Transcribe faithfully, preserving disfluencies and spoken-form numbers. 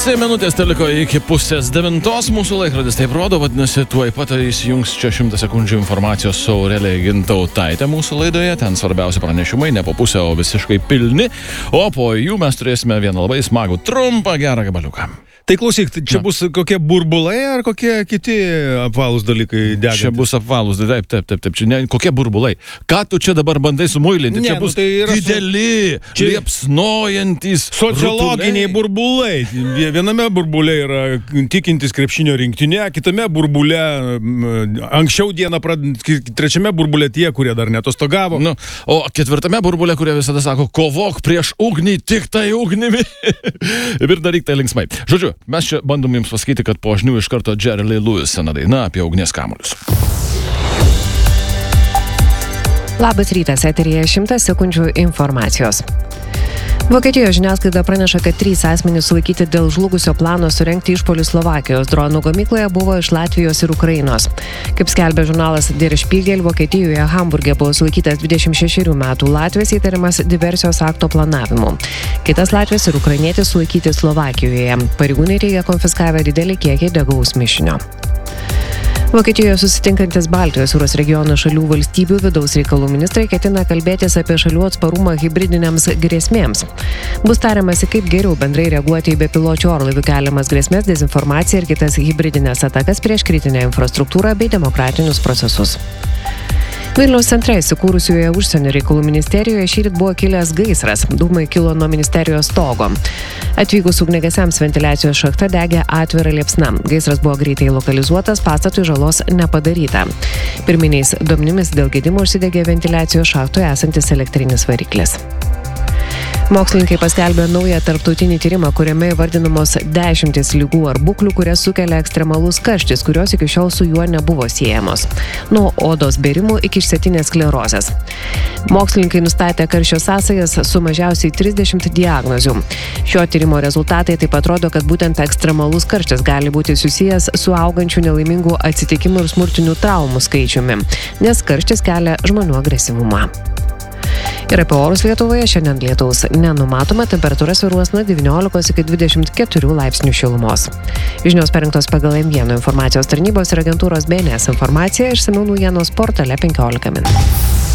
Trys minutės teliko iki pusės devintos, mūsų laikrodis taip rodo, vadinasi, tuoj pat įsijungs čia šimtas sekundžių informacijos su Aurelija Gintautaitė mūsų laidoje, ten svarbiausi pranešimai, ne po pusę, o visiškai pilni, o po jų mes turėsime vieną labai smagų, trumpą, gerą gabaliuką. Tai klausyk, čia Na. bus kokie burbulai ar kokie kiti apvalūs dalykai degantis? Čia bus apvalūs, taip, taip, taip, taip, čia ne, kokie burbulai. Ką tu čia dabar bandai sumuilinti? Ne, Čia nu bus tai yra su- dideli, Čia- liepsnojantis Sociologiniai rutuliai. burbulai. Viename burbule yra tikintis krepšinio rinktinė, kitame burbule m, anksčiau dieną, prad... trečiame burbule tie, kurie dar netostogavo. Nu, o ketvirtame burbule, kurie visada sako, kovok prieš ugnį, tik tai ugnimi. Ir daryk tai linksmai. Žodžiu, mes čia bandom jums pasakyti, kad po žinių iš karto Jerry Lee Lewis sena daina apie ugnies kamuolius. Labas rytas, eteryje šimtas sekundžių informacijos. Vokietijos žiniasklaida praneša, kad trys asmenys sulaikyti dėl žlugusio plano surengti išpuolį Slovakijos dronų gamykloje buvo iš Latvijos ir Ukrainos. Kaip skelbia žurnalas Der Spiegel, Vokietijoje Hamburge buvo sulaikytas dvidešimt šešerių metų latvis įtariamas diversijos akto planavimu. Kitas latvis ir ukrainietis sulaikyti Slovakijoje. Pareigūnai teigia konfiskavę didelį kiekį degaus mišinio. Vokietijoje susitinkantis Baltijos jūros regiono šalių valstybių vidaus reikalų ministrai ketina kalbėtis apie šalių atsparumą hibridinėms grėsmėms. Bus tariamasi, kaip geriau bendrai reaguoti į bepiločių orlaivių keliamas grėsmės, dezinformaciją ir kitas hibridinės atakas prieš kritinę infrastruktūrą bei demokratinius procesus. Vilniaus centre įsikūrusioje užsienio reikalų ministerijoje šįryt buvo kilęs gaisras. Dūmai kilo nuo ministerijos stogo. Atvykus ugniagesiams ventiliacijos šachta degė atvira liepsna. Gaisras buvo greitai lokalizuotas, pastatui žalos nepadaryta. Pirminiais duomenimis dėl gedimo užsidegė ventiliacijos šachtoje esantis elektrinis variklis. Mokslininkai paskelbė naują tarptautinį tyrimą, kuriame įvardinamos dešimtis lygų ar būklių, kurias sukelia ekstremalus karštis, kurios iki šiol su juo nebuvo siejamos. Nuo odos bėrimų iki išsėtinės sklerozės. Mokslininkai nustatė karščio sąsajas su mažiausiai trisdešimt diagnozių. Šio tyrimo rezultatai taip pat rodo, kad būtent ekstremalus karštis gali būti susijęs su augančiu nelaimingų atsitikimų ir smurtinių traumų skaičiumi, nes karštis kelia žmonių agresyvumą. Ir apie orus Lietuvoje šiandien lietaus nenumatoma, temperatūra svyruos nuo devyniolikos iki dvidešimt keturių laipsnių šilumos. Žinios parengtos pagal M vienas informacijos tarnybos ir agentūros B N S informaciją, išsamiau naujienos portale penkiolika min.